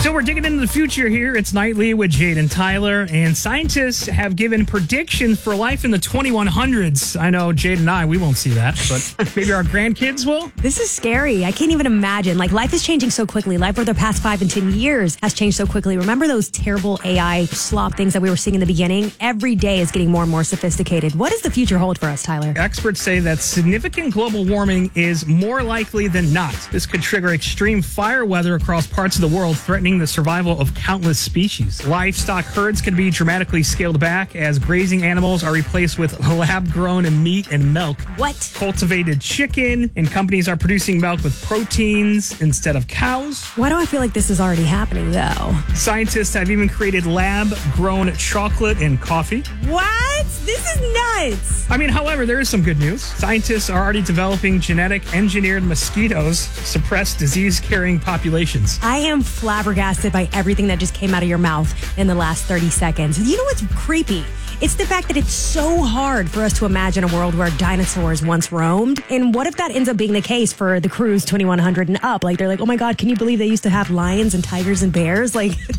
So we're digging into the future here. It's Nightly with Jade and Tyler, and scientists have given predictions for life in the 2100s. I know Jade and we won't see that, but maybe our grandkids will. This is scary. I can't even imagine. Like, life is changing so quickly. Life over the past 5 and 10 years has changed so quickly. Remember those terrible AI slop things that we were seeing in the beginning? Every day is getting more and more sophisticated. What does the future hold for us, Tyler? Experts say that significant global warming is more likely than not. This could trigger extreme fire weather across parts of the world, threatening the survival of countless species. Livestock herds could be dramatically scaled back as grazing animals are replaced with lab-grown meat and milk. What? Cultivated chicken, and companies are producing milk with proteins instead of cows. Why do I feel like this is already happening, though? Scientists have even created lab-grown chocolate and coffee. What? This is nuts. I mean, however, there is some good news. Scientists are already developing genetic engineered mosquitoes to suppress disease-carrying populations. I am flabbergasted by everything that just came out of your mouth in the last 30 seconds. You know what's creepy? It's the fact that it's so hard for us to imagine a world where dinosaurs once roamed. And what if that ends up being the case for the Cruise 2100 and up? Like, they're like, oh my God, can you believe they used to have lions and tigers and bears? Like,